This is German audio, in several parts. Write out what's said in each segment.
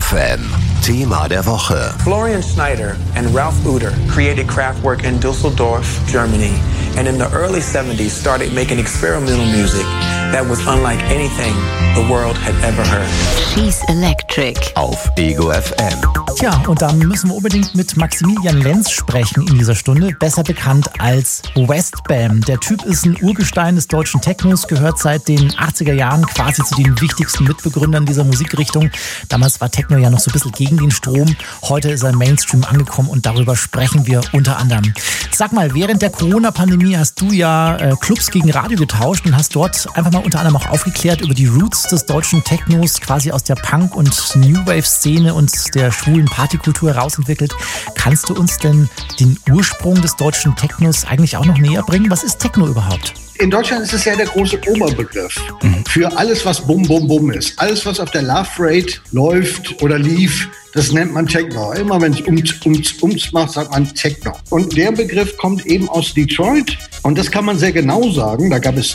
FM. Thema der Woche. Florian Schneider and Ralph Uter created Kraftwerk in Düsseldorf, Germany, and in the early 70s started making experimental music that was unlike anything the world had ever heard. She's Electric. Auf Ego FM. Tja, und da müssen wir unbedingt mit Maximilian Lenz sprechen in dieser Stunde, besser bekannt als Westbam. Der Typ ist ein Urgestein des deutschen Technos, gehört seit den 80er Jahren quasi zu den wichtigsten Mitbegründern dieser Musikrichtung. Damals war Techno ja noch so ein bisschen gegen den Strom. Heute ist er im Mainstream angekommen und darüber sprechen wir unter anderem. Sag mal, während der Corona-Pandemie hast du ja Clubs gegen Radio getauscht und hast dort einfach mal unter anderem auch aufgeklärt über die Roots des deutschen Technos, quasi aus der Punk- und New Wave-Szene und der schwulen Partykultur herausentwickelt. Kannst du uns denn den Ursprung des deutschen Technos eigentlich auch noch näher bringen? Was ist Techno überhaupt? In Deutschland ist es ja der große Oberbegriff für alles, was Bum, Bum, Bum ist. Alles, was auf der Love Rate läuft oder lief, das nennt man Techno. Immer wenn es ums macht, sagt man Techno. Und der Begriff kommt eben aus Detroit. Und das kann man sehr genau sagen. Da gab es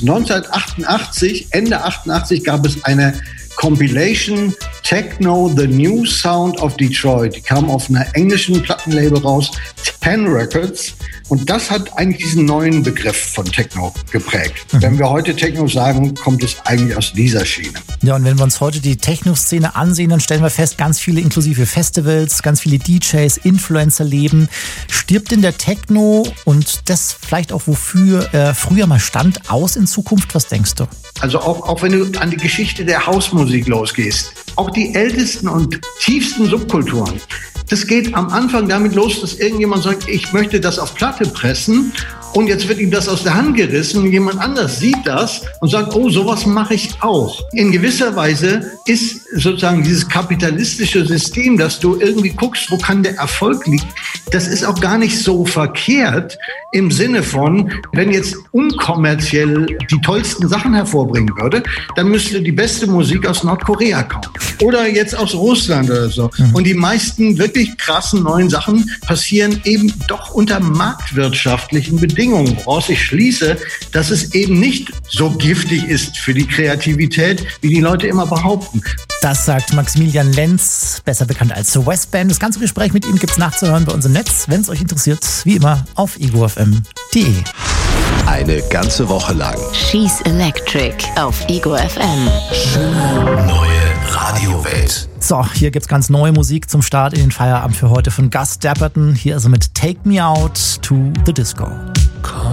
1988, Ende 88, gab es eine Compilation Techno, The New Sound of Detroit. Die kam auf einer englischen Plattenlabel raus, 10 Records. Und das hat eigentlich diesen neuen Begriff von Techno geprägt. Wenn wir heute Techno sagen, kommt es eigentlich aus dieser Schiene. Ja, und wenn wir uns heute die Techno-Szene ansehen, dann stellen wir fest, ganz viele inklusive Festivals, ganz viele DJs, Influencer leben. Stirbt denn der Techno und das vielleicht auch, wofür er früher mal stand, aus in Zukunft? Was denkst du? Also auch wenn du an die Geschichte der Hausmusik losgehst, auch die ältesten und tiefsten Subkulturen, das geht am Anfang damit los, dass irgendjemand sagt, ich möchte das auf Platte pressen und jetzt wird ihm das aus der Hand gerissen und jemand anders sieht das und sagt, oh, sowas mache ich auch. In gewisser Weise ist sozusagen dieses kapitalistische System, dass du irgendwie guckst, wo kann der Erfolg liegen, das ist auch gar nicht so verkehrt im Sinne von, wenn jetzt unkommerziell die tollsten Sachen hervorbringen würde, dann müsste die beste Musik aus Nordkorea kommen oder jetzt aus Russland oder so. Und die meisten wirklich krassen neuen Sachen passieren eben doch unter marktwirtschaftlichen Bedingungen, woraus ich schließe, dass es eben nicht so giftig ist für die Kreativität, wie die Leute immer behaupten. Das sagt Maximilian Lenz, besser bekannt als Westbam. Das ganze Gespräch mit ihm gibt's nachzuhören bei uns im Netz, wenn es euch interessiert, wie immer auf egofm.de. Eine ganze Woche lang. She's Electric auf Ego FM. Schöne neue Radiowelt. So, hier gibt's ganz neue Musik zum Start in den Feierabend für heute von Gus Dapperton. Hier ist er mit Take Me Out to the Disco.